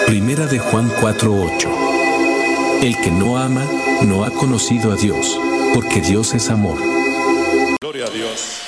Primera de Juan 4:8. El que no ama, no ha conocido a Dios, porque Dios es amor. Gloria a Dios.